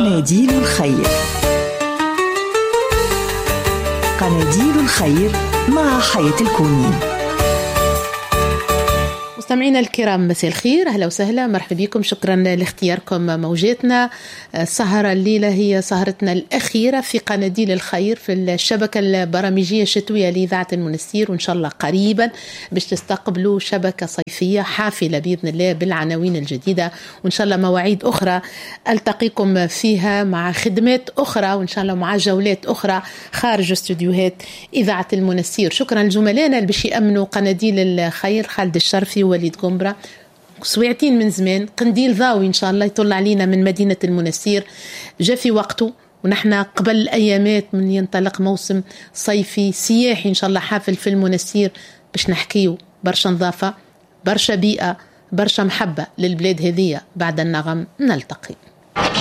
قناديل الخير. قناديل الخير مع حياة الكوني. مستمعينا الكرام، مساء الخير، أهلا وسهلا، مرحبا بكم، شكرا لاختياركم موجاتنا. السهرة الليلة هي سهرتنا الأخيرة في قناديل الخير في الشبكة البرامجية الشتوية لإذاعة المنستير، وإن شاء الله قريبا باش تستقبلوا شبكة صيفية حافلة بإذن الله بالعناوين الجديدة، وإن شاء الله مواعيد أخرى ألتقيكم فيها مع خدمات أخرى، وإن شاء الله مع جولات أخرى خارج استوديوهات إذاعة المنستير. شكرا لزملائنا اللي باش يأمنوا قناديل الخير، خالد الشرفي وليد قنبرة، سويعتين من زمان، قنديل ضاوي إن شاء الله يطلع علينا من مدينة المنستير، جاء في وقته، ونحن قبل أيامات من ينطلق موسم صيفي سياحي إن شاء الله حافل في المنستير، باش نحكيو برشا نظافة، برشا بيئة، برشا محبة للبلاد هذية. بعد النغم نلتقي.